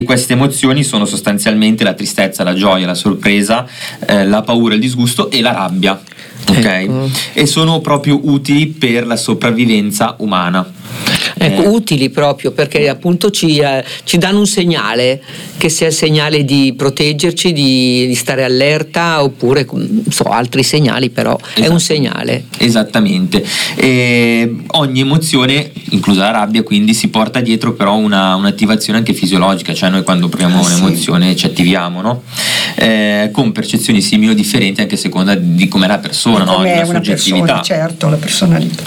Queste emozioni sono sostanzialmente la tristezza, la gioia, la sorpresa, la paura, il disgusto e la rabbia. Ok? Ecco. E sono proprio utili per la sopravvivenza umana. Ecco, utili proprio perché appunto ci danno un segnale, che sia il segnale di proteggerci, di stare allerta, oppure altri segnali, però è un segnale. Esattamente. Ogni emozione, inclusa la rabbia, quindi si porta dietro però un'attivazione anche fisiologica, cioè noi quando proviamo un'emozione ci attiviamo, no? Con percezioni simili o differenti anche a seconda di com'è la persona, no? La soggettività. Persona, certo, la personalità.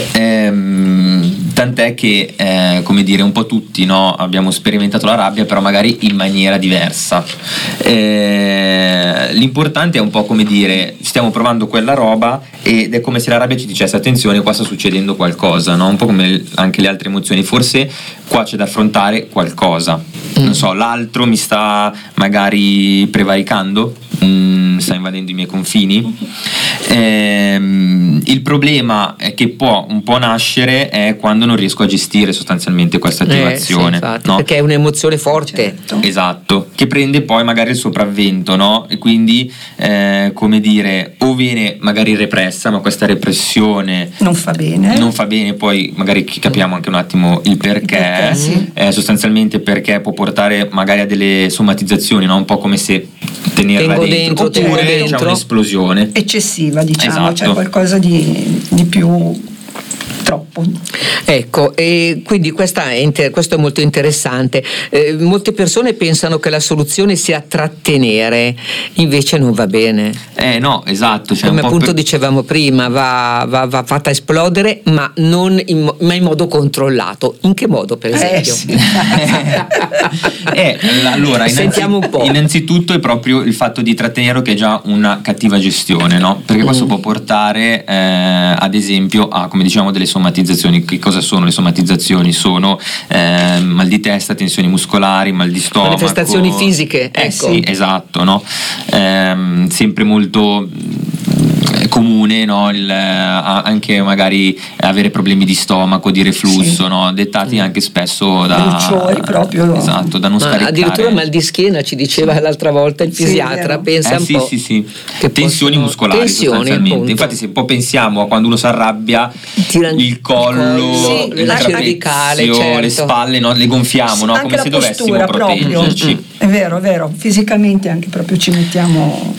Tant'è che come dire, un po' tutti, no, abbiamo sperimentato la rabbia, però magari in maniera diversa. L'importante è un po' come dire, stiamo provando quella roba ed è come se la rabbia ci dicesse attenzione, qua sta succedendo qualcosa, no? Un po' come anche le altre emozioni, forse qua c'è da affrontare qualcosa, non so, l'altro mi sta magari prevaricando, sta invadendo i miei confini. Il problema è che può un po' nascere è quando non riesco a gestire sostanzialmente questa attivazione, infatti, no? Perché è un'emozione forte. Certo. Esatto, che prende poi magari il sopravvento, no? E quindi come dire, o viene magari repressa, ma questa repressione non fa bene, poi magari capiamo anche un attimo il perché, sì. Sostanzialmente perché può portare magari a delle somatizzazioni, no? Un po' come se tenerla dentro, oppure c'è un'esplosione eccessiva, diciamo, esatto. C'è qualcosa di più troppo. Ecco, e quindi questo è molto interessante. Molte persone pensano che la soluzione sia trattenere, invece non va bene. No, esatto. Cioè come appunto dicevamo prima, va fatta esplodere, ma non in modo controllato. In che modo, per esempio? Sì. Allora, sentiamo un po'. Innanzitutto è proprio il fatto di trattenere che è già una cattiva gestione, no? Perché questo può portare ad esempio a, come diciamo, delle somatizzazioni. Che cosa sono le somatizzazioni? Sono mal di testa, tensioni muscolari, mal di stomaco, manifestazioni fisiche, ecco. Sì, esatto, no? Sempre molto comune, no? Anche magari avere problemi di stomaco, di reflusso, sì. No? Dettati anche spesso da bruciori proprio. Esatto, da non scaricare. Addirittura mal di schiena, ci diceva l'altra volta il fisiatra, sì, pensa un po'. Sì. Tensioni muscolari, sostanzialmente. appunto. Infatti se un po' pensiamo a quando uno si arrabbia, il collo, la cervicale, certo. Le spalle, no? Le gonfiamo, no? Come se dovessimo proteggerci. È vero, fisicamente anche proprio ci mettiamo.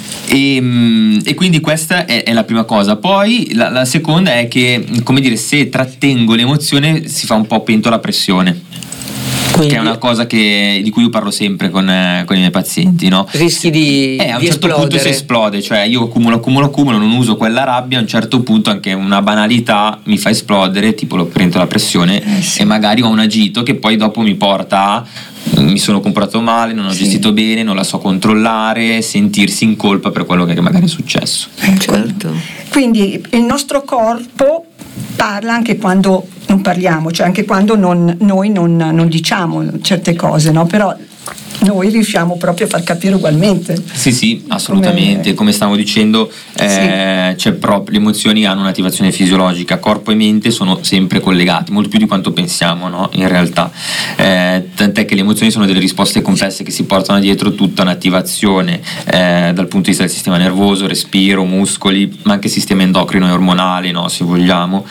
E quindi questa è la prima cosa. Poi la seconda è che, come dire, se trattengo l'emozione si fa un po' pentola a pressione. Quindi, che è una cosa di cui io parlo sempre con i miei pazienti, no? Rischi di a un certo punto si esplode, cioè io accumulo, non uso quella rabbia, a un certo punto anche una banalità mi fa esplodere, tipo lo prendo la pressione e magari ho un agito che poi dopo mi porta a mi sono comportato male, non ho gestito bene, non la so controllare, sentirsi in colpa per quello che magari è successo. Certo. Quindi il nostro corpo parla anche quando non parliamo, cioè anche quando noi non diciamo certe cose, no? Però noi riusciamo proprio a far capire ugualmente. Sì, assolutamente. Come stavo dicendo, c'è proprio, le emozioni hanno un'attivazione fisiologica, corpo e mente sono sempre collegati, molto più di quanto pensiamo, no? In realtà, tant'è che le emozioni sono delle risposte complesse che si portano dietro tutta un'attivazione dal punto di vista del sistema nervoso, respiro, muscoli, ma anche sistema endocrino e ormonale, no? Se vogliamo,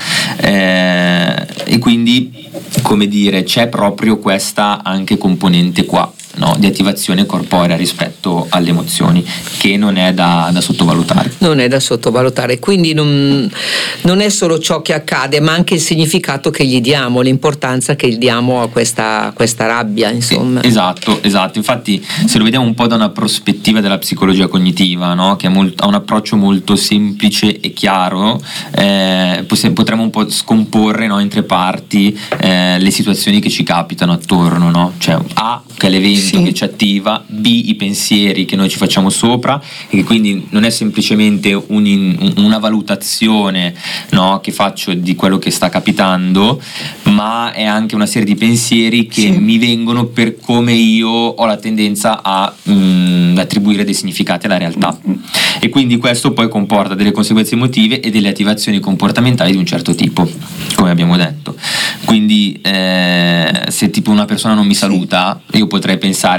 e quindi, come dire, c'è proprio questa anche componente qua, no, di attivazione corporea rispetto alle emozioni, che non è da sottovalutare. Non è da sottovalutare, quindi non è solo ciò che accade, ma anche il significato che gli diamo, l'importanza che gli diamo a questa rabbia, insomma. Esatto. Infatti, se lo vediamo un po' da una prospettiva della psicologia cognitiva, no, che ha un approccio molto semplice e chiaro, potremmo un po' scomporre, no, in tre parti le situazioni che ci capitano attorno, no? Cioè A, che è l'evento che ci attiva, B, i pensieri pensieri che noi ci facciamo sopra, e che quindi non è semplicemente una valutazione, no, che faccio di quello che sta capitando, ma è anche una serie di pensieri che mi vengono per come io ho la tendenza a attribuire dei significati alla realtà, e quindi questo poi comporta delle conseguenze emotive e delle attivazioni comportamentali di un certo tipo, come abbiamo detto. Quindi se tipo una persona non mi saluta, io potrei pensare